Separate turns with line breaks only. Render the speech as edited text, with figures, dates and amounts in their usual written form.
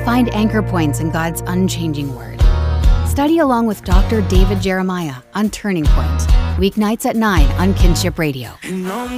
Find anchor points in God's unchanging word. Study along with Dr. David Jeremiah on Turning Point, weeknights at 9 on Kinship Radio.